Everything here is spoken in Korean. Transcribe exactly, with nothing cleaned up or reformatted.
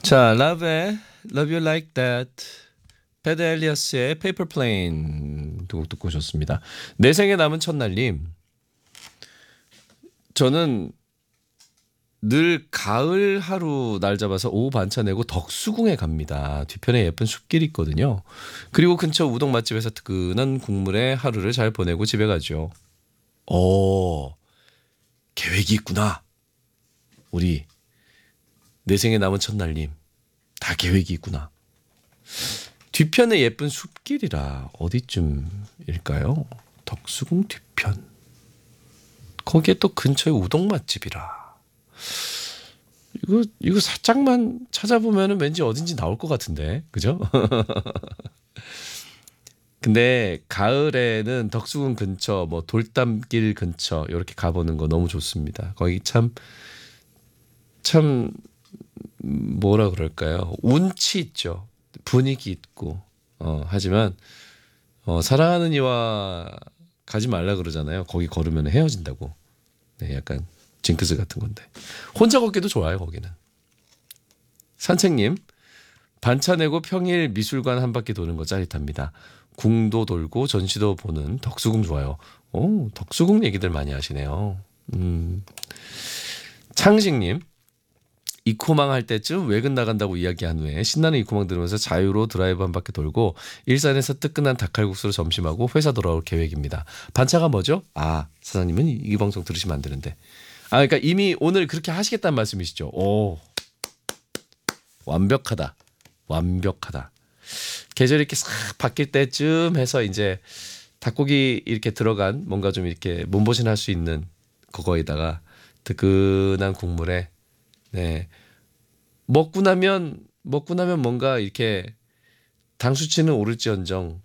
자, 라브의 Love You Like That, 배드 엘리어스의 Paper Plane 두 곡 듣고 오셨습니다. 내 생에 남은 첫날님, 저는 늘 가을 하루 날 잡아서 오후 반차 내고 덕수궁에 갑니다. 뒤편에 예쁜 숲길이 있거든요. 그리고 근처 우동 맛집에서 뜨끈한 국물에 하루를 잘 보내고 집에 가죠. 오, 계획이 있구나. 우리 내 생에 남은 첫날님, 다 계획이 있구나. 뒤편에 예쁜 숲길이라 어디쯤일까요? 덕수궁 뒤편. 거기에 또 근처에 우동 맛집이라. 이거 이거 살짝만 찾아보면은 왠지 어딘지 나올 것 같은데, 그죠? 근데 가을에는 덕수궁 근처, 뭐 돌담길 근처 이렇게 가보는 거 너무 좋습니다. 거기 참 참 뭐라 그럴까요? 운치 있죠. 분위기 있고. 어, 하지만 어, 사랑하는 이와 가지 말라 그러잖아요. 거기 걸으면 헤어진다고. 네, 약간 징크스 같은 건데. 혼자 걷기도 좋아요, 거기는. 산책님, 반차 내고 평일 미술관 한 바퀴 도는 거 짜릿합니다. 궁도 돌고 전시도 보는 덕수궁 좋아요. 오, 덕수궁 얘기들 많이 하시네요. 음. 창식님, 이코망 할 때쯤 외근 나간다고 이야기한 후에 신나는 이코망 들으면서 자유로 드라이브 한 바퀴 돌고 일산에서 뜨끈한 닭칼국수로 점심하고 회사 돌아올 계획입니다. 반차가 뭐죠? 아, 사장님은 이, 이 방송 들으시면 안 되는데. 아, 그러니까 이미 오늘 그렇게 하시겠다는 말씀이시죠? 오, 완벽하다. 완벽하다. 계절이 이렇게 싹 바뀔 때쯤 해서 이제 닭고기 이렇게 들어간 뭔가 좀 이렇게 몸보신 할 수 있는 그거에다가 뜨끈한 국물에 네. 먹고 나면 먹고 나면 뭔가 이렇게 당 수치는 오를지언정